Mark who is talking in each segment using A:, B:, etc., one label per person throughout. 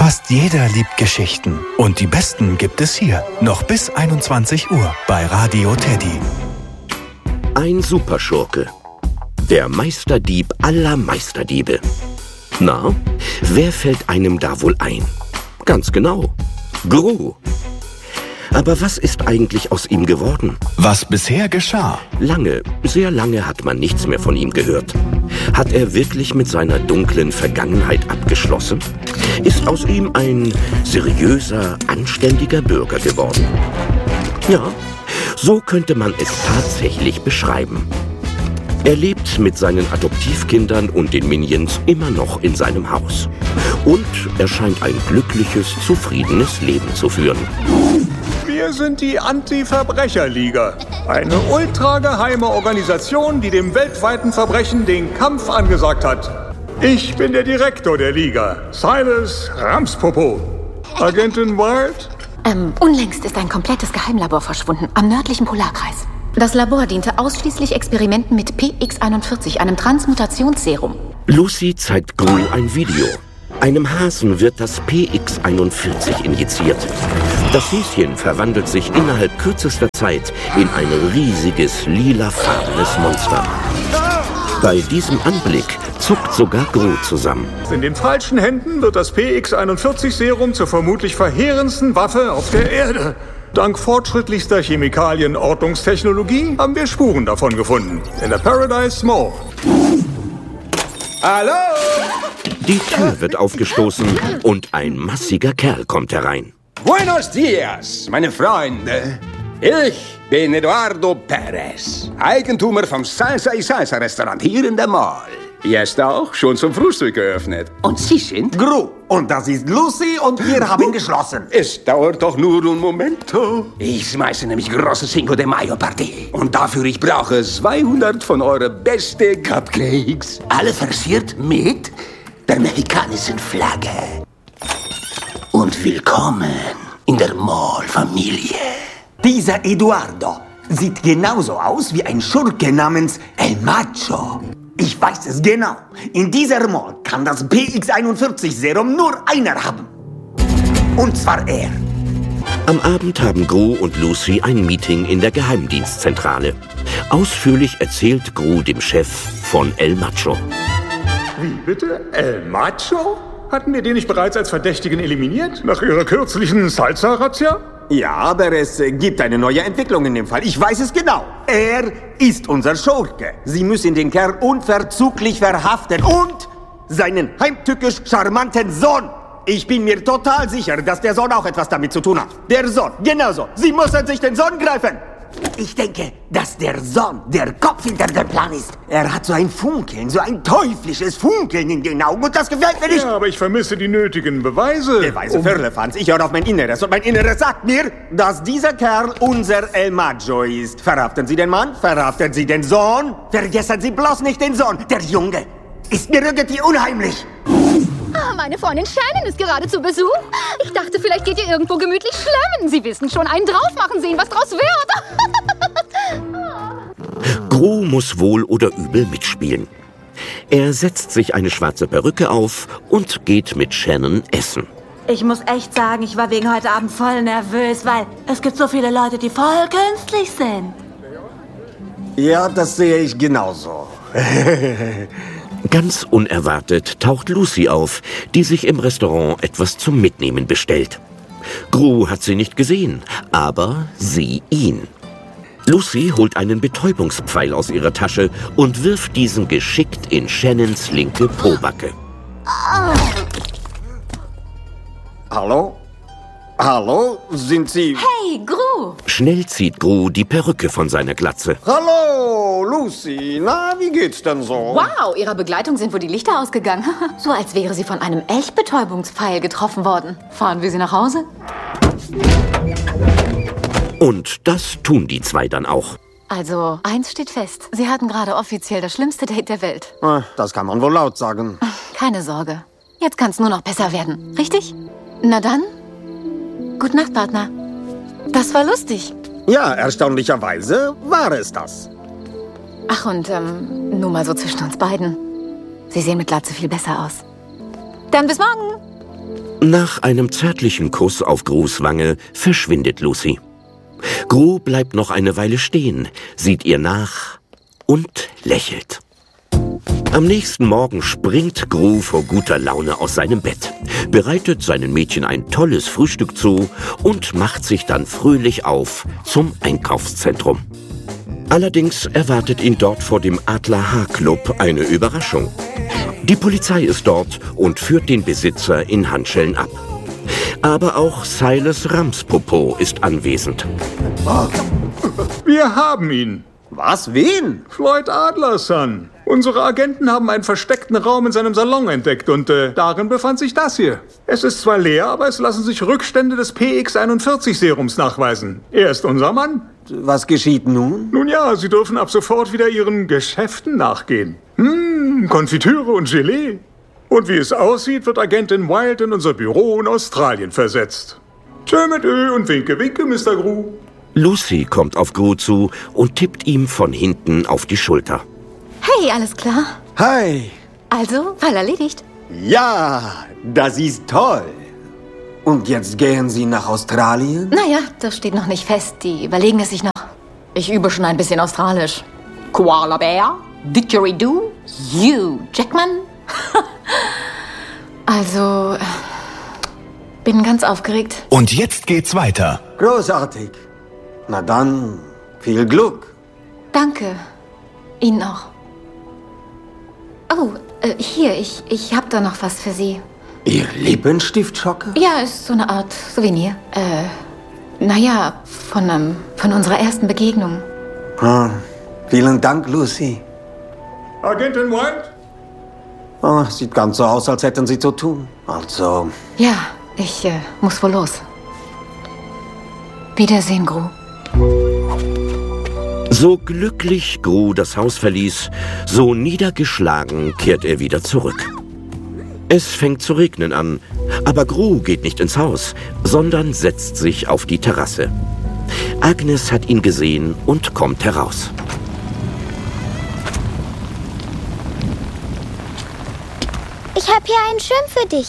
A: Fast jeder liebt Geschichten. Und die besten gibt es hier. Noch bis 21 Uhr bei Radio Teddy.
B: Ein Superschurke. Der Meisterdieb aller Meisterdiebe. Na, wer fällt einem da wohl ein? Ganz genau. Gru. Aber was ist eigentlich aus ihm geworden?
A: Was bisher geschah?
B: Lange, sehr lange hat man nichts mehr von ihm gehört. Hat er wirklich mit seiner dunklen Vergangenheit abgeschlossen? Ist aus ihm ein seriöser, anständiger Bürger geworden? Ja, so könnte man es tatsächlich beschreiben. Er lebt mit seinen Adoptivkindern und den Minions immer noch in seinem Haus. Und er scheint ein glückliches, zufriedenes Leben zu führen.
C: Wir sind die Anti-Verbrecher-Liga. Eine ultrageheime Organisation, die dem weltweiten Verbrechen den Kampf angesagt hat. Ich bin der Direktor der Liga, Silas Ramspopo. Agentin Wild?
D: Unlängst ist ein komplettes Geheimlabor verschwunden, am nördlichen Polarkreis. Das Labor diente ausschließlich Experimenten mit PX41, einem Transmutationsserum.
B: Lucy zeigt Gru ein Video. Einem Hasen wird das PX41 injiziert. Das Häschen verwandelt sich innerhalb kürzester Zeit in ein riesiges, lilafarbenes Monster. Bei diesem Anblick zuckt sogar Gru zusammen.
C: In den falschen Händen wird das PX41-Serum zur vermutlich verheerendsten Waffe auf der Erde. Dank fortschrittlichster Chemikalien-Ortungstechnologie haben wir Spuren davon gefunden. In der Paradise Mall.
E: Hallo?
B: Die Tür wird aufgestoßen und ein massiger Kerl kommt herein.
E: Buenos dias, meine Freunde. Ich bin Eduardo Perez, Eigentümer vom Salsa y Salsa Restaurant hier in der Mall. Jetzt auch schon zum Frühstück geöffnet. Und Sie sind?
F: Gru. Und das ist Lucy und wir haben geschlossen.
E: Es dauert doch nur un momento. Ich schmeiße nämlich große Cinco de Mayo Party. Und dafür ich brauche 200 von euren besten Cupcakes.
F: Alle versiert mit der mexikanischen Flagge. Und willkommen in der Mall-Familie. Dieser Eduardo sieht genauso aus wie ein Schurke namens El Macho. Ich weiß es genau. In dieser Mall kann das PX41-Serum nur einer haben. Und zwar er.
B: Am Abend haben Gru und Lucy ein Meeting in der Geheimdienstzentrale. Ausführlich erzählt Gru dem Chef von El Macho.
C: Wie bitte? El Macho? Hatten wir den nicht bereits als Verdächtigen eliminiert? Nach ihrer kürzlichen Salsa-Razzia?
F: Ja, aber es gibt eine neue Entwicklung in dem Fall. Ich weiß es genau. Er ist unser Schurke. Sie müssen den Kerl unverzüglich verhaften und seinen heimtückisch charmanten Sohn. Ich bin mir total sicher, dass der Sohn auch etwas damit zu tun hat. Der Sohn, genauso. Sie müssen sich den Sohn greifen. Ich denke, dass der Sohn der Kopf hinter dem Plan ist. Er hat so ein Funkeln, so ein teuflisches Funkeln in den Augen und das gefällt mir nicht.
C: Ja, aber ich vermisse die nötigen Beweise.
F: Beweise, Firlefanz. Ich höre auf mein Inneres und mein Inneres sagt mir, dass dieser Kerl unser El Macho ist. Verhaften Sie den Mann, verhaften Sie den Sohn. Vergessen Sie bloß nicht den Sohn. Der Junge ist mir irgendwie unheimlich.
G: Ah, meine Freundin Shannon ist gerade zu Besuch. Ich dachte, vielleicht geht ihr irgendwo gemütlich schlemmen. Sie wissen schon, einen drauf machen, sehen, was draus wird.
B: Gru muss wohl oder übel mitspielen. Er setzt sich eine schwarze Perücke auf und geht mit Shannon essen.
H: Ich muss echt sagen, ich war wegen heute Abend voll nervös, weil es gibt so viele Leute, die voll künstlich sind.
F: Ja, das sehe ich genauso.
B: Ganz unerwartet taucht Lucy auf, die sich im Restaurant etwas zum Mitnehmen bestellt. Gru hat sie nicht gesehen, aber sie ihn. Lucy holt einen Betäubungspfeil aus ihrer Tasche und wirft diesen geschickt in Shannons linke Pobacke.
F: Hallo? Hallo? Sind Sie...
D: Hey, Gru!
B: Schnell zieht Gru die Perücke von seiner Glatze.
F: Hallo, Lucy. Na, wie geht's denn so?
D: Wow, ihrer Begleitung sind wohl die Lichter ausgegangen. So als wäre sie von einem Echtbetäubungspfeil getroffen worden. Fahren wir sie nach Hause?
B: Und das tun die zwei dann auch.
D: Also, eins steht fest. Sie hatten gerade offiziell das schlimmste Date der Welt.
F: Das kann man wohl laut sagen.
D: Keine Sorge. Jetzt kann's nur noch besser werden. Richtig? Na dann. Gute Nacht, Partner. Das war lustig.
F: Ja, erstaunlicherweise war es das.
D: Ach, und nur mal so zwischen uns beiden. Sie sehen mit Glatze viel besser aus. Dann bis morgen.
B: Nach einem zärtlichen Kuss auf Grus Wange verschwindet Lucy. Gru bleibt noch eine Weile stehen, sieht ihr nach und lächelt. Am nächsten Morgen springt Gru vor guter Laune aus seinem Bett, bereitet seinen Mädchen ein tolles Frühstück zu und macht sich dann fröhlich auf zum Einkaufszentrum. Allerdings erwartet ihn dort vor dem Adler H-Club eine Überraschung. Die Polizei ist dort und führt den Besitzer in Handschellen ab. Aber auch Silas Ramspopo ist anwesend.
C: Wir haben ihn.
F: Was? Wen?
C: Floyd Adlerson. Unsere Agenten haben einen versteckten Raum in seinem Salon entdeckt und darin befand sich das hier. Es ist zwar leer, aber es lassen sich Rückstände des PX41-Serums nachweisen. Er ist unser Mann.
F: Was geschieht nun?
C: Nun ja, Sie dürfen ab sofort wieder Ihren Geschäften nachgehen. Konfitüre und Gelee. Und wie es aussieht, wird Agentin Wild in unser Büro in Australien versetzt. Tschö mit Ö und winke, winke, Mr. Gru.
B: Lucy kommt auf Gru zu und tippt ihm von hinten auf die Schulter.
D: Hey, alles klar?
F: Hi.
D: Also, Fall erledigt.
F: Ja, das ist toll. Und jetzt gehen Sie nach Australien?
D: Naja, das steht noch nicht fest. Die überlegen es sich noch. Ich übe schon ein bisschen Australisch. Koala Bear, Didgeridoo, Hugh Jackman. Also, bin ganz aufgeregt.
A: Und jetzt geht's weiter.
F: Großartig. Na dann, viel Glück.
D: Danke. Ihnen auch. Oh, hier, ich hab da noch was für Sie.
F: Ihr Lippenstiftschocke?
D: Ja, ist so eine Art Souvenir. Naja, von unserer ersten Begegnung.
F: Vielen Dank, Lucy.
C: Agentin Wild?
F: Sieht ganz so aus, als hätten Sie zu tun. Also...
D: Ja, ich muss wohl los. Wiedersehen, Gru.
B: So glücklich Gru das Haus verließ, so niedergeschlagen kehrt er wieder zurück. Es fängt zu regnen an, aber Gru geht nicht ins Haus, sondern setzt sich auf die Terrasse. Agnes hat ihn gesehen und kommt heraus.
I: Ich habe hier einen Schirm für dich.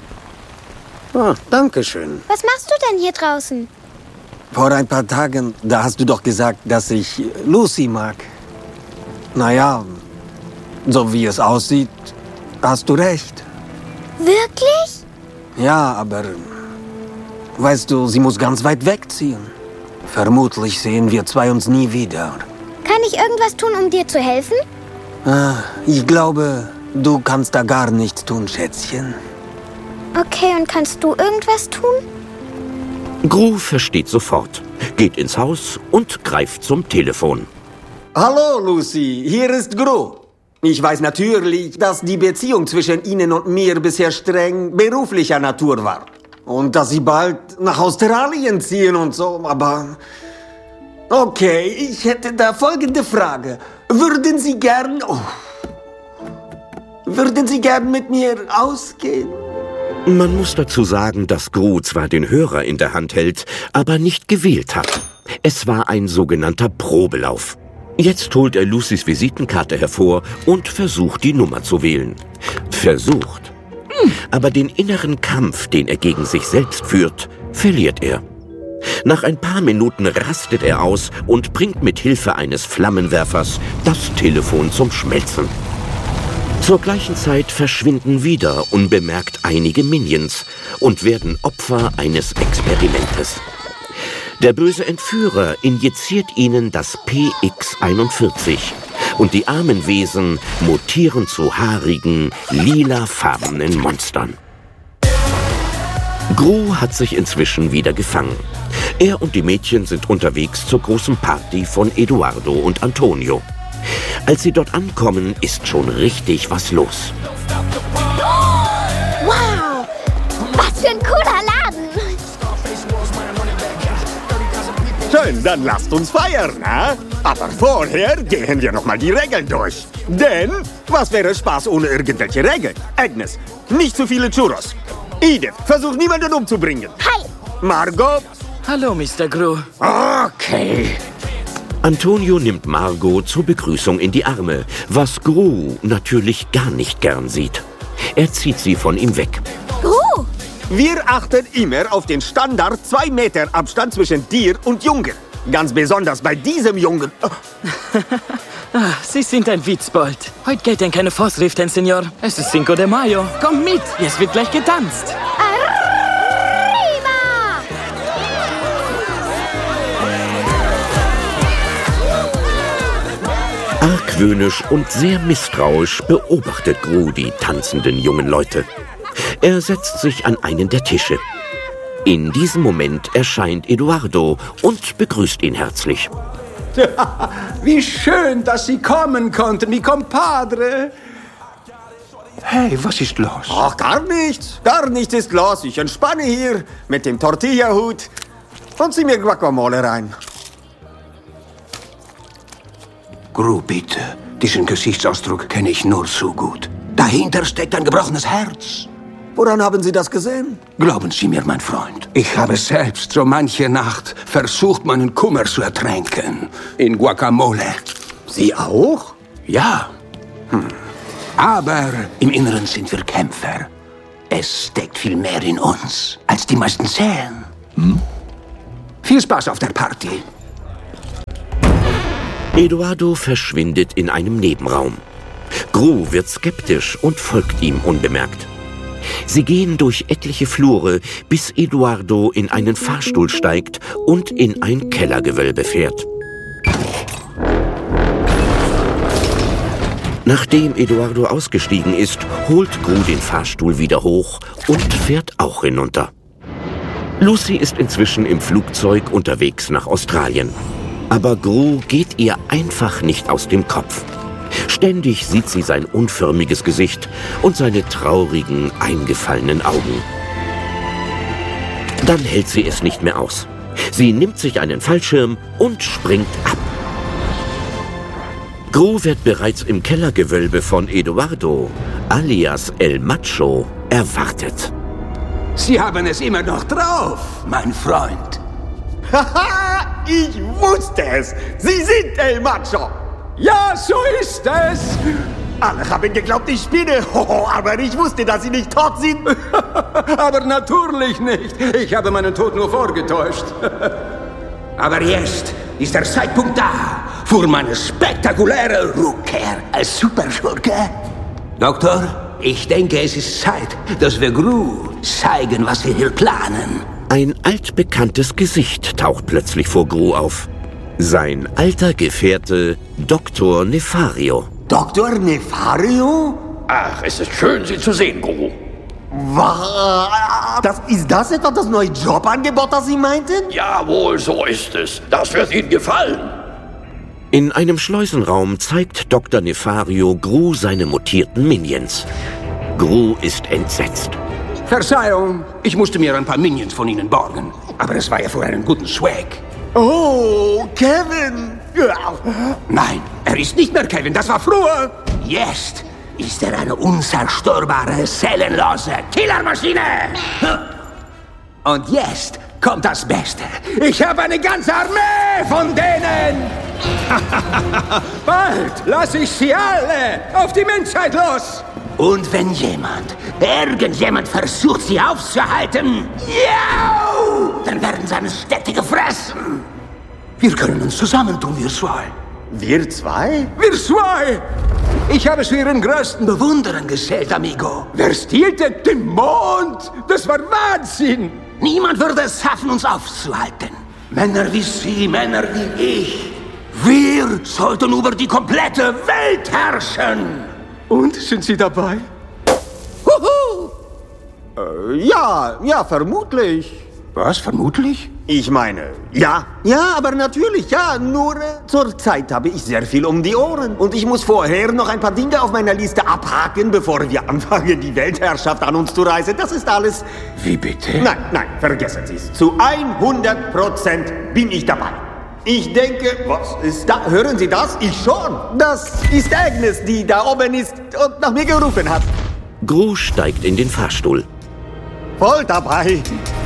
F: Danke schön.
I: Was machst du denn hier draußen?
F: Vor ein paar Tagen, da hast du doch gesagt, dass ich Lucy mag. Naja, so wie es aussieht, hast du recht.
I: Wirklich?
F: Ja, aber... Weißt du, sie muss ganz weit wegziehen. Vermutlich sehen wir zwei uns nie wieder.
I: Kann ich irgendwas tun, um dir zu helfen?
F: Ich glaube, du kannst da gar nichts tun, Schätzchen.
I: Okay, und kannst du irgendwas tun?
B: Gru versteht sofort, geht ins Haus und greift zum Telefon.
F: Hallo, Lucy, hier ist Gru. Ich weiß natürlich, dass die Beziehung zwischen Ihnen und mir bisher streng beruflicher Natur war. Und dass Sie bald nach Australien ziehen und so, aber... Okay, ich hätte da folgende Frage. Würden Sie gern mit mir ausgehen?
B: Man muss dazu sagen, dass Gru zwar den Hörer in der Hand hält, aber nicht gewählt hat. Es war ein sogenannter Probelauf. Jetzt holt er Lucys Visitenkarte hervor und versucht, die Nummer zu wählen. Versucht. Aber den inneren Kampf, den er gegen sich selbst führt, verliert er. Nach ein paar Minuten rastet er aus und bringt mit Hilfe eines Flammenwerfers das Telefon zum Schmelzen. Zur gleichen Zeit verschwinden wieder unbemerkt einige Minions und werden Opfer eines Experimentes. Der böse Entführer injiziert ihnen das PX41 und die armen Wesen mutieren zu haarigen, lilafarbenen Monstern. Gru hat sich inzwischen wieder gefangen. Er und die Mädchen sind unterwegs zur großen Party von Eduardo und Antonio. Als sie dort ankommen, ist schon richtig was los.
I: Wow, was für ein cooler Laden.
F: Schön, dann lasst uns feiern, ne? Aber vorher gehen wir nochmal die Regeln durch. Denn, was wäre Spaß ohne irgendwelche Regeln? Agnes, nicht zu viele Churros. Edith, versuch niemanden umzubringen.
I: Hi.
F: Margot.
J: Hallo, Mr. Gru.
F: Okay.
B: Antonio nimmt Margot zur Begrüßung in die Arme, was Gru natürlich gar nicht gern sieht. Er zieht sie von ihm weg.
I: Gru,
F: Wir achten immer auf den Standard 2 Meter Abstand zwischen Tier und Jungen. Ganz besonders bei diesem Jungen.
J: Sie sind ein Witzbold. Heute gelten keine Vorschriften, Senor. Es ist Cinco de Mayo. Kommt mit, jetzt wird gleich getanzt.
B: Argwöhnisch und sehr misstrauisch beobachtet Gru die tanzenden jungen Leute. Er setzt sich an einen der Tische. In diesem Moment erscheint Eduardo und begrüßt ihn herzlich.
E: Wie schön, dass Sie kommen konnten, mi compadre. Hey, was ist los?
F: Ach, gar nichts. Gar nichts ist los. Ich entspanne hier mit dem Tortilla-Hut und zieh mir Guacamole rein.
E: Gru, bitte. Diesen Gesichtsausdruck kenne ich nur zu gut. Dahinter steckt ein gebrochenes Herz.
F: Woran haben Sie das gesehen?
E: Glauben Sie mir, mein Freund, ich habe selbst so manche Nacht versucht, meinen Kummer zu ertränken. In Guacamole.
F: Sie auch?
E: Ja. Aber im Inneren sind wir Kämpfer. Es steckt viel mehr in uns, als die meisten sehen. Viel Spaß auf der Party.
B: Eduardo verschwindet in einem Nebenraum. Gru wird skeptisch und folgt ihm unbemerkt. Sie gehen durch etliche Flure, bis Eduardo in einen Fahrstuhl steigt und in ein Kellergewölbe fährt. Nachdem Eduardo ausgestiegen ist, holt Gru den Fahrstuhl wieder hoch und fährt auch hinunter. Lucy ist inzwischen im Flugzeug unterwegs nach Australien. Aber Gru geht ihr einfach nicht aus dem Kopf. Ständig sieht sie sein unförmiges Gesicht und seine traurigen, eingefallenen Augen. Dann hält sie es nicht mehr aus. Sie nimmt sich einen Fallschirm und springt ab. Gru wird bereits im Kellergewölbe von Eduardo, alias El Macho, erwartet.
E: Sie haben es immer noch drauf, mein Freund.
F: Haha, ich wusste es. Sie sind El Macho.
E: Ja, so ist es.
F: Alle haben geglaubt, ich spinne. Aber ich wusste, dass Sie nicht tot sind.
E: Aber natürlich nicht. Ich habe meinen Tod nur vorgetäuscht. Aber jetzt ist der Zeitpunkt da für meine spektakuläre Rückkehr als Superschurke. Doktor, ich denke, es ist Zeit, dass wir Gru zeigen, was wir hier planen.
B: Ein altbekanntes Gesicht taucht plötzlich vor Gru auf. Sein alter Gefährte, Dr. Nefario.
F: Dr. Nefario?
K: Ach, es ist schön, Sie zu sehen, Gru.
F: Ist das etwa das neue Jobangebot, das Sie meinten?
K: Jawohl, so ist es. Das wird Ihnen gefallen.
B: In einem Schleusenraum zeigt Dr. Nefario Gru seine mutierten Minions. Gru ist entsetzt.
E: Verzeihung, ich musste mir ein paar Minions von Ihnen borgen. Aber es war ja für einen guten Swag.
F: Oh, Kevin!
E: Nein, er ist nicht mehr Kevin, das war früher. Jetzt ist er eine unzerstörbare, zellenlose Killermaschine. Und jetzt kommt das Beste. Ich habe eine ganze Armee von denen. Bald lasse ich sie alle auf die Menschheit los. Und wenn irgendjemand versucht, sie aufzuhalten, dann werden seine Städte gefressen. Wir können uns zusammentun, wir zwei.
F: Wir zwei?
E: Wir zwei! Ich habe zu Ihren größten Bewunderern gezählt, amigo. Wer stielte den Mond? Das war Wahnsinn! Niemand würde es schaffen, uns aufzuhalten. Männer wie Sie, Männer wie ich. Wir sollten über die komplette Welt herrschen. Und, sind Sie dabei?
F: Ja, vermutlich.
E: Was, vermutlich?
F: Ich meine, ja, aber natürlich, ja. Nur zur Zeit habe ich sehr viel um die Ohren. Und ich muss vorher noch ein paar Dinge auf meiner Liste abhaken, bevor wir anfangen, die Weltherrschaft an uns zu reißen. Das ist alles...
E: Wie bitte?
F: Nein, vergessen Sie es. Zu 100% bin ich dabei. Ich denke, was ist da? Hören Sie das? Ich schon. Das ist Agnes, die da oben ist und nach mir gerufen hat.
B: Gru steigt in den Fahrstuhl.
F: Voll dabei.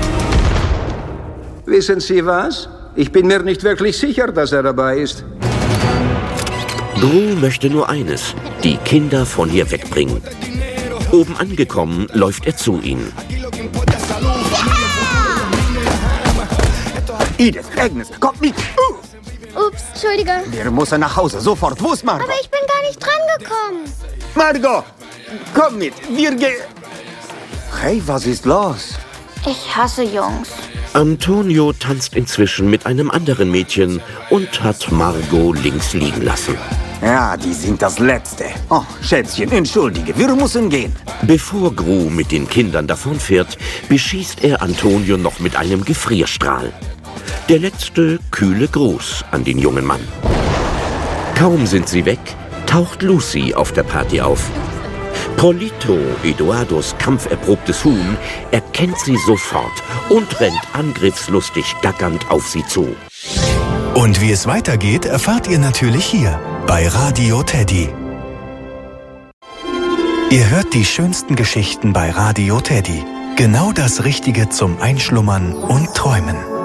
E: Wissen Sie was? Ich bin mir nicht wirklich sicher, dass er dabei ist.
B: Gru möchte nur eines, die Kinder von hier wegbringen. Oben angekommen, läuft er zu ihnen.
F: Edith, Agnes, kommt mit.
I: Ups, Entschuldige.
F: Wir müssen nach Hause, sofort. Wo ist Margot?
I: Aber ich bin gar nicht drangekommen.
F: Margot, komm mit. Wir gehen... Hey, was ist los?
I: Ich hasse Jungs.
B: Antonio tanzt inzwischen mit einem anderen Mädchen und hat Margot links liegen lassen.
F: Ja, die sind das Letzte. Oh, Schätzchen, entschuldige, wir müssen gehen.
B: Bevor Gru mit den Kindern davonfährt, beschießt er Antonio noch mit einem Gefrierstrahl. Der letzte kühle Gruß an den jungen Mann. Kaum sind sie weg, taucht Lucy auf der Party auf. Polito, Eduardos kampferprobtes Huhn, erkennt sie sofort und rennt angriffslustig gackernd auf sie zu.
A: Und wie es weitergeht, erfahrt ihr natürlich hier bei Radio Teddy. Ihr hört die schönsten Geschichten bei Radio Teddy. Genau das Richtige zum Einschlummern und Träumen.